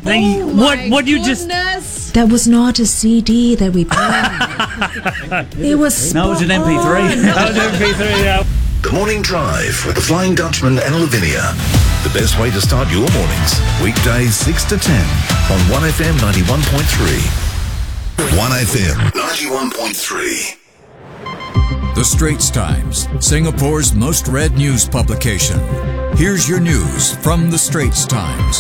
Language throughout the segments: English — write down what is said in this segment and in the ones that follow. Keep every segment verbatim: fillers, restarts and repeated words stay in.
They, Oh what? my What you just? goodness. That was not a C D that we played. It was No, it was an M P three. spot-on. That was an M P three. Yeah. The Morning Drive with the Flying Dutchman and Lavinia. The best way to start your mornings. Weekdays six to ten on one F M ninety-one point three. one F M ninety-one point three. The Straits Times, Singapore's most read news publication. Here's your news from The Straits Times.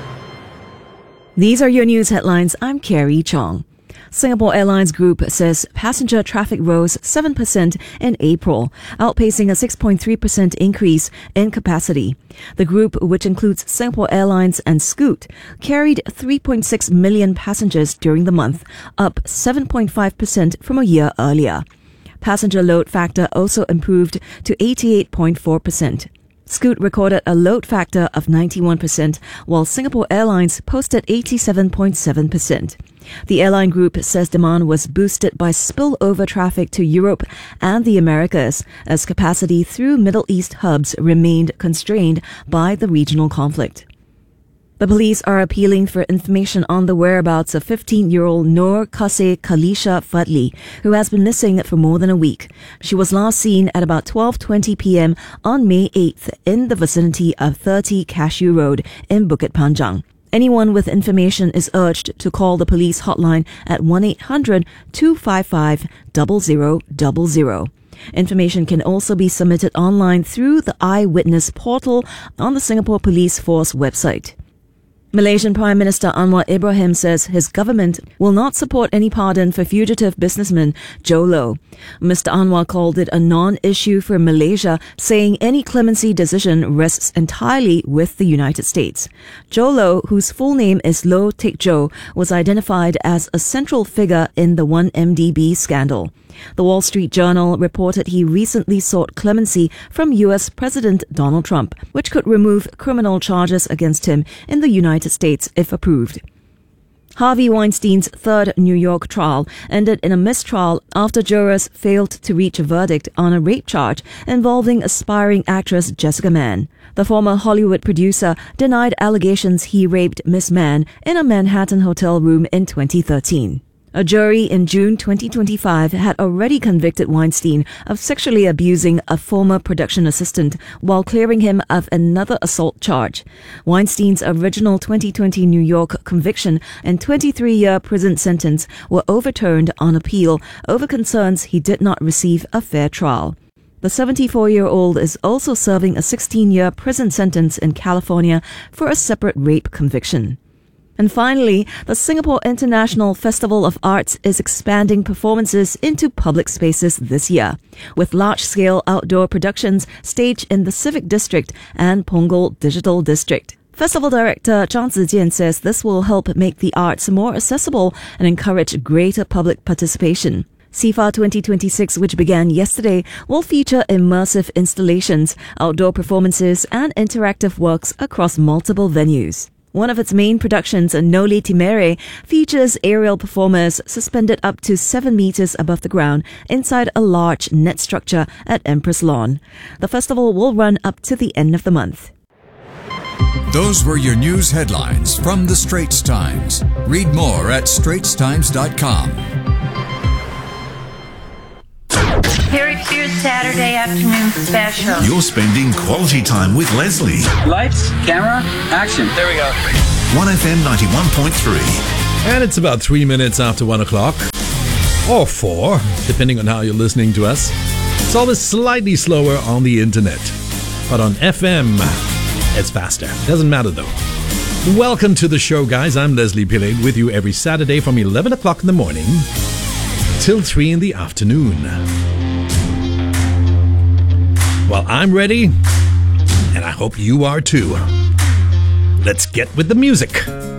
These are your news headlines. I'm Carrie Chong. Singapore Airlines Group says passenger traffic rose seven percent in April, outpacing a six point three percent increase in capacity. The group, which includes Singapore Airlines and Scoot, carried three point six million passengers during the month, up seven point five percent from a year earlier. Passenger load factor also improved to eighty-eight point four percent. Scoot recorded a load factor of ninety-one percent, while Singapore Airlines posted eighty-seven point seven percent. The airline group says demand was boosted by spillover traffic to Europe and the Americas, as capacity through Middle East hubs remained constrained by the regional conflict. The police are appealing for information on the whereabouts of fifteen-year-old Noor Kasih Khalisha Fadli, who has been missing for more than a week. She was last seen at about twelve twenty p.m. on May eighth in the vicinity of thirty Cashew Road in Bukit Panjang. Anyone with information is urged to call the police hotline at one eight hundred two five five zero zero zero zero. Information can also be submitted online through the Eyewitness portal on the Singapore Police Force website. Malaysian Prime Minister Anwar Ibrahim says his government will not support any pardon for fugitive businessman Joe Low. Mister Anwar called it a non-issue for Malaysia, saying any clemency decision rests entirely with the United States. Joe Low, whose full name is Low Teck Joe, was identified as a central figure in the one M D B scandal. The Wall Street Journal reported he recently sought clemency from U S President Donald Trump, which could remove criminal charges against him in the United States if approved. Harvey Weinstein's third New York trial ended in a mistrial after jurors failed to reach a verdict on a rape charge involving aspiring actress Jessica Mann. The former Hollywood producer denied allegations he raped Miss Mann in a Manhattan hotel room in twenty thirteen. A jury in June twenty twenty-five had already convicted Weinstein of sexually abusing a former production assistant while clearing him of another assault charge. Weinstein's original twenty twenty New York conviction and twenty-three-year prison sentence were overturned on appeal over concerns he did not receive a fair trial. The seventy-four-year-old is also serving a sixteen-year prison sentence in California for a separate rape conviction. And finally, the Singapore International Festival of Arts is expanding performances into public spaces this year, with large-scale outdoor productions staged in the Civic District and Punggol Digital District. Festival director Zhang Zijian says this will help make the arts more accessible and encourage greater public participation. S I F A twenty twenty-six, which began yesterday, will feature immersive installations, outdoor performances, and interactive works across multiple venues. One of its main productions, Noli Timere, features aerial performers suspended up to seven meters above the ground inside a large net structure at Empress Lawn. The festival will run up to the end of the month. Those were your news headlines from The Straits Times. Read more at straits times dot com. Harry Pierce Saturday afternoon special. You're spending quality time with Leslie. Lights, camera, action. There we go. one F M ninety-one point three. And it's about three minutes after one o'clock. Or four, depending on how you're listening to us. It's always slightly slower on the internet. But on F M, it's faster. Doesn't matter though. Welcome to the show, guys. I'm Leslie Pillay with you every Saturday from eleven o'clock in the morning till three in the afternoon. Well, I'm ready, and I hope you are too. Let's get with the music.